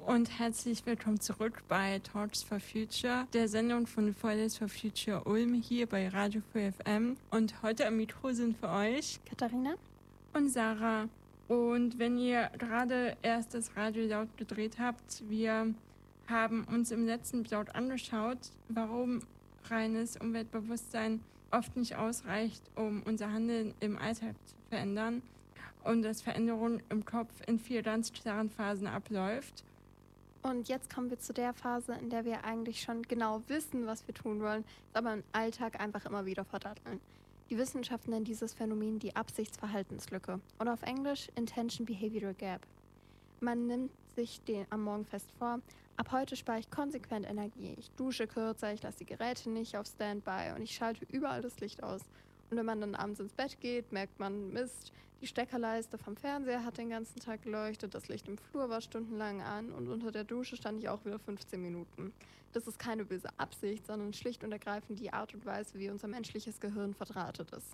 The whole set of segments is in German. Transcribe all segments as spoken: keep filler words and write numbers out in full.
und herzlich willkommen zurück bei Talks for Future, der Sendung von Fridays for Future Ulm hier bei Radio vier F M. Und heute am Mikro sind für euch Katharina und Sarah. Und wenn ihr gerade erst das Radio laut gedreht habt, wir haben uns im letzten Blog angeschaut, warum reines Umweltbewusstsein oft nicht ausreicht, um unser Handeln im Alltag zu verändern und dass Veränderung im Kopf in vier ganz klaren Phasen abläuft. Und jetzt kommen wir zu der Phase, in der wir eigentlich schon genau wissen, was wir tun wollen, aber im Alltag einfach immer wieder verdatteln. Die Wissenschaft nennt dieses Phänomen die Absichtsverhaltenslücke oder auf Englisch Intention Behavioral Gap. Man nimmt sich den am Morgen fest vor, ab heute spare ich konsequent Energie. Ich dusche kürzer, ich lasse die Geräte nicht auf Standby und ich schalte überall das Licht aus. Und wenn man dann abends ins Bett geht, merkt man, Mist, die Steckerleiste vom Fernseher hat den ganzen Tag geleuchtet, das Licht im Flur war stundenlang an und unter der Dusche stand ich auch wieder fünfzehn Minuten. Das ist keine böse Absicht, sondern schlicht und ergreifend die Art und Weise, wie unser menschliches Gehirn verdrahtet ist.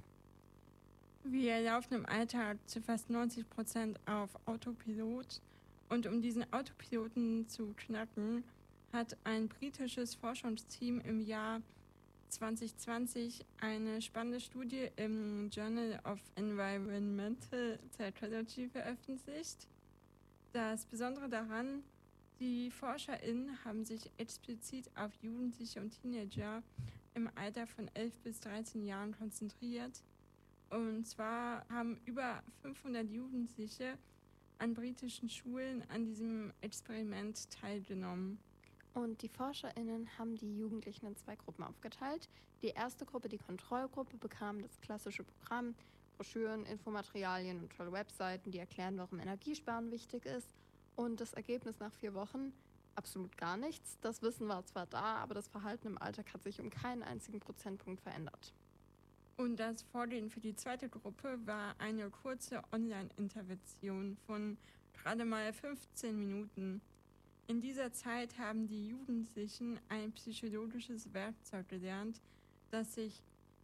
Wir laufen im Alltag zu fast neunzig Prozent auf Autopilot. Und um diesen Autopiloten zu knacken, hat ein britisches Forschungsteam im Jahr zwanzig zwanzig eine spannende Studie im Journal of Environmental Psychology veröffentlicht. Das Besondere daran, die ForscherInnen haben sich explizit auf Jugendliche und Teenager im Alter von elf bis dreizehn Jahren konzentriert. Und zwar haben über fünfhundert Jugendliche an britischen Schulen an diesem Experiment teilgenommen. Und die ForscherInnen haben die Jugendlichen in zwei Gruppen aufgeteilt. Die erste Gruppe, die Kontrollgruppe, bekam das klassische Programm, Broschüren, Infomaterialien und tolle Webseiten, die erklären, warum Energiesparen wichtig ist. Und das Ergebnis nach vier Wochen, absolut gar nichts. Das Wissen war zwar da, aber das Verhalten im Alltag hat sich um keinen einzigen Prozentpunkt verändert. Und das Vorgehen für die zweite Gruppe war eine kurze Online-Intervention von gerade mal fünfzehn Minuten. In dieser Zeit haben die Jugendlichen ein psychologisches Werkzeug gelernt, das sich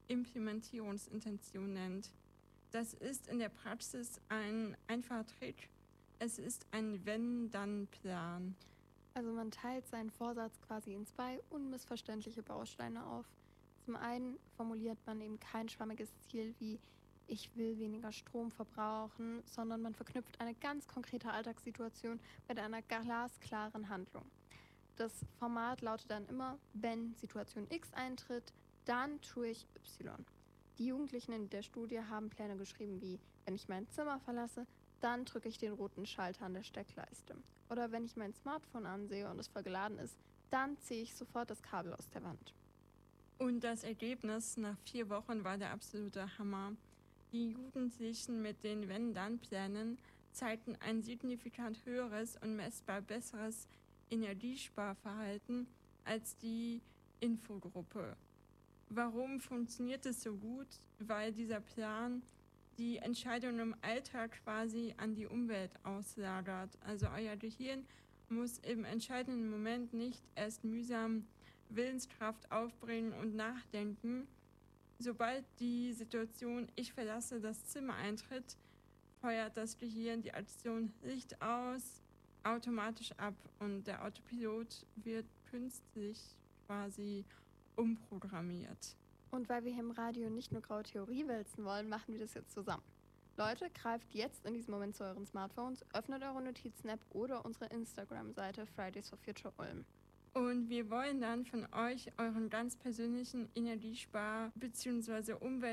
Implementierungsintention nennt. Das ist in der Praxis ein einfacher Trick. Es ist ein Wenn-Dann-Plan. Also man teilt seinen Vorsatz quasi in zwei unmissverständliche Bausteine auf. Zum einen formuliert man eben kein schwammiges Ziel wie ich will weniger Strom verbrauchen, sondern man verknüpft eine ganz konkrete Alltagssituation mit einer glasklaren Handlung. Das Format lautet dann immer, wenn Situation X eintritt, dann tue ich Y. Die Jugendlichen in der Studie haben Pläne geschrieben wie, wenn ich mein Zimmer verlasse, dann drücke ich den roten Schalter an der Steckleiste. Oder wenn ich mein Smartphone ansehe und es voll geladen ist, dann ziehe ich sofort das Kabel aus der Wand. Und das Ergebnis nach vier Wochen war der absolute Hammer. Die Jugendlichen mit den Wenn-Dann-Plänen zeigten ein signifikant höheres und messbar besseres Energiesparverhalten als die Infogruppe. Warum funktioniert es so gut? Weil dieser Plan die Entscheidung im Alltag quasi an die Umwelt auslagert. Also euer Gehirn muss im entscheidenden Moment nicht erst mühsam Willenskraft aufbringen und nachdenken. Sobald die Situation ich verlasse das Zimmer eintritt, feuert das Gehirn die Aktion Licht aus automatisch ab und der Autopilot wird künstlich quasi umprogrammiert. Und weil wir hier im Radio nicht nur graue Theorie wälzen wollen, machen wir das jetzt zusammen. Leute, greift jetzt in diesem Moment zu euren Smartphones, öffnet eure Notizen-App oder unsere Instagram-Seite Fridays for Future Ulm. Und wir wollen dann von euch euren ganz persönlichen Energiespar- bzw.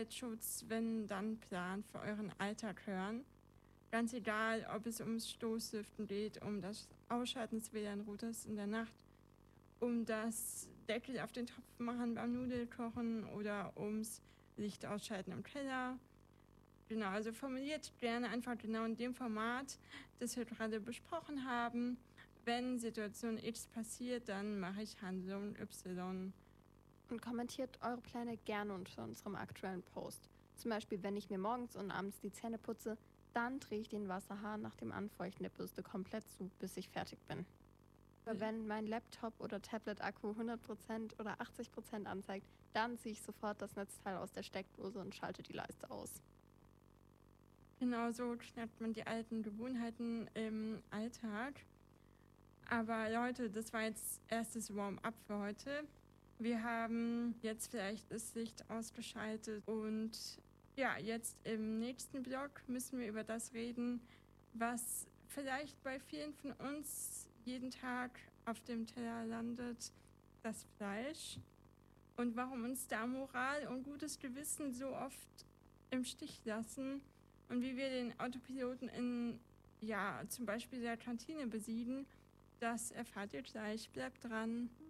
Umweltschutz-Wenn-Dann-Plan für euren Alltag hören. Ganz egal, ob es ums Stoßlüften geht, um das Ausschalten des W L A N-Routers in der Nacht, um das Deckel auf den Topf machen beim Nudelkochen oder ums Licht ausschalten im Keller. Genau, also formuliert gerne einfach genau in dem Format, das wir gerade besprochen haben. Wenn Situation X passiert, dann mache ich Handlung Y. Und kommentiert eure Pläne gerne unter unserem aktuellen Post. Zum Beispiel, wenn ich mir morgens und abends die Zähne putze, dann drehe ich den Wasserhahn nach dem Anfeuchten der Bürste komplett zu, bis ich fertig bin. Aber wenn mein Laptop oder Tablet-Akku hundert Prozent oder achtzig Prozent anzeigt, dann ziehe ich sofort das Netzteil aus der Steckdose und schalte die Leiste aus. Genauso knackt man die alten Gewohnheiten im Alltag. Aber Leute, das war jetzt erstes Warm-up für heute. Wir haben jetzt vielleicht das Licht ausgeschaltet und ja, jetzt im nächsten Blog müssen wir über das reden, was vielleicht bei vielen von uns jeden Tag auf dem Teller landet, das Fleisch. Und warum uns da Moral und gutes Gewissen so oft im Stich lassen und wie wir den Autopiloten in, ja, zum Beispiel der Kantine besiegen, das erfahrt ihr gleich. Bleibt dran.